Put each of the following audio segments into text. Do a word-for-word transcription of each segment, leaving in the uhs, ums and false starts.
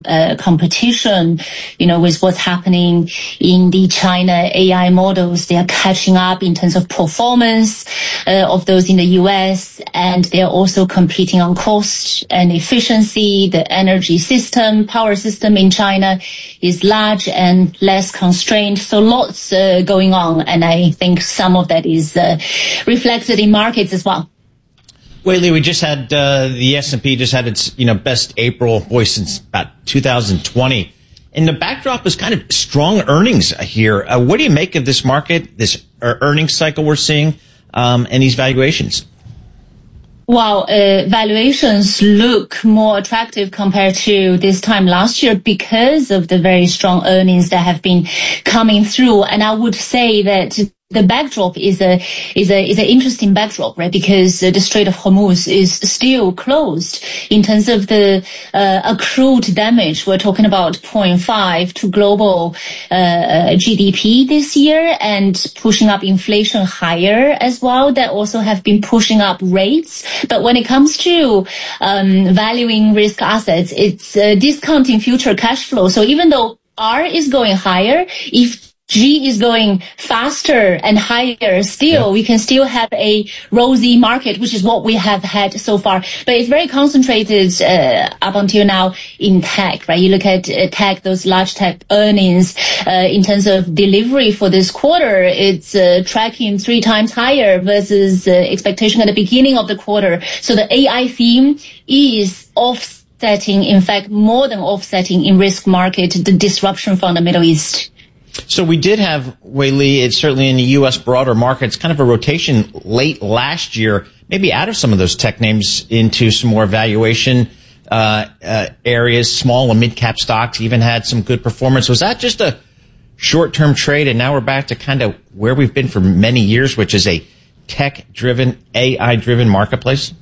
uh, competition, you know, with what's happening in the China A I models. They are catching up in terms of performance uh, of those in the U S, and they are also competing on cost and efficiency. The energy system, power system in China is large and less constrained. So lots uh, going on, and I think some of that is uh, reflected in markets as well. Wei Li, we just had uh, the S and P just had its you know best April voice since about two thousand twenty, and the backdrop is kind of strong earnings here. Uh, what do you make of this market, this uh, earnings cycle we're seeing, um, and these valuations? Well, uh, valuations look more attractive compared to this time last year because of the very strong earnings that have been coming through, and I would say that the backdrop is a is a is an interesting backdrop, right? Because uh, the Strait of Hormuz is still closed. In terms of the uh, accrued damage, we're talking about zero point five to global uh, G D P this year, and pushing up inflation higher as well. That also have been pushing up rates. But when it comes to um, valuing risk assets, it's uh, discounting future cash flow. So even though R is going higher, if G is going faster and higher still, yeah. we can still have a rosy market, which is what we have had so far. But it's very concentrated uh, up until now in tech, right? You look at uh, tech, those large tech earnings uh, in terms of delivery for this quarter, it's uh, tracking three times higher versus uh, expectation at the beginning of the quarter. So the A I theme is offsetting, in fact, more than offsetting in risk market, the disruption from the Middle East. So we did have, Wei Li, it's certainly in the U S broader markets, kind of a rotation late last year, maybe out of some of those tech names into some more valuation uh, uh, areas. Small and mid-cap stocks even had some good performance. Was that just a short-term trade, and now we're back to kind of where we've been for many years, which is a tech-driven, A I-driven marketplace?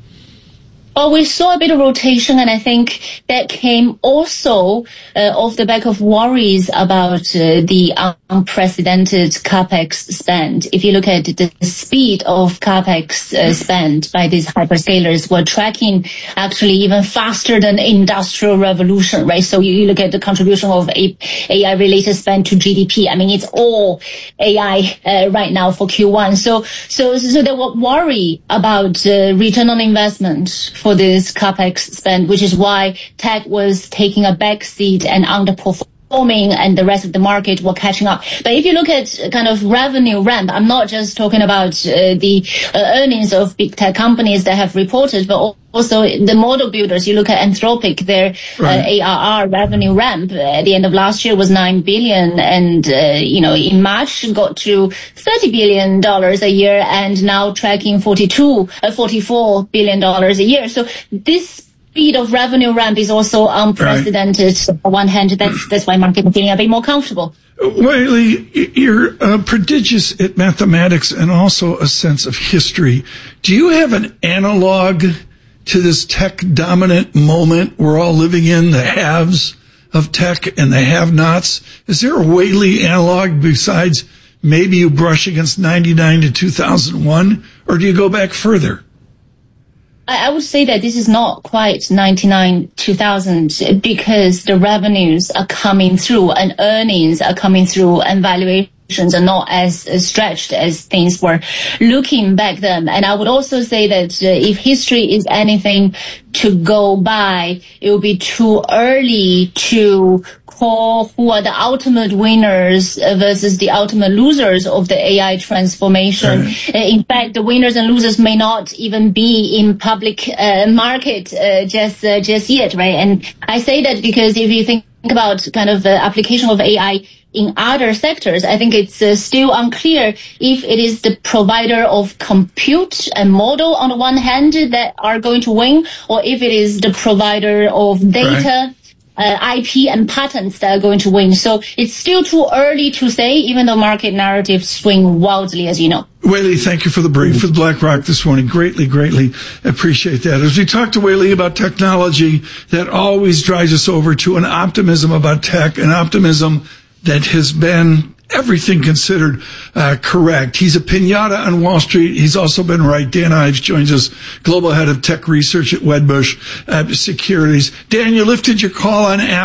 Well, we saw a bit of rotation, and I think that came also uh, off the back of worries about uh, the unprecedented capex spend. If you look at the speed of capex uh, spend by these hyperscalers, we're tracking actually even faster than industrial revolution, right? So you look at the contribution of A I-related spend to G D P. I mean, it's all A I uh, right now for Q one. So, so, so there were worry about uh, return on investment for this capex spend, which is why tech was taking a back seat and underperforming, and the rest of the market were catching up. But if you look at kind of revenue ramp, I'm not just talking about uh, the uh, earnings of big tech companies that have reported, but also the model builders. You look at Anthropic, their right. uh, A R R revenue ramp at the end of last year was nine billion, and uh, you know in March got to thirty billion dollars a year, and now tracking forty-two, uh, forty-four billion dollars a year. So this speed of revenue ramp is also unprecedented. Right. On one hand, that's that's why market is feeling a bit more comfortable. Wei Li, you're uh, prodigious at mathematics and also a sense of history. Do you have an analog to this tech-dominant moment we're all living in, the haves of tech and the have-nots? Is there a Wei Li analog besides maybe you brush against ninety-nine to two thousand one, or do you go back further? I would say that this is not quite ninety-nine, two thousand, because the revenues are coming through and earnings are coming through and valuations are not as stretched as things were looking back then. And I would also say that uh, if history is anything to go by, it will be too early to call who are the ultimate winners versus the ultimate losers of the A I transformation. Right. In fact, the winners and losers may not even be in public uh, market uh, just uh, just yet, right? And I say that because if you think about kind of the application of A I in other sectors, I think it's uh, still unclear if it is the provider of compute and model on the one hand that are going to win, or if it is the provider of data, right. Uh, I P and patents that are going to win. So it's still too early to say, even though market narratives swing wildly, as you know. Wei Li, thank you for the brief with BlackRock this morning. Greatly, greatly appreciate that. As we talk to Wei Li about technology, that always drives us over to an optimism about tech, an optimism that has been, everything considered, uh, correct. He's a piñata on Wall Street. He's also been right. Dan Ives joins us, global head of tech research at Wedbush uh, Securities. Dan, you lifted your call on Apple.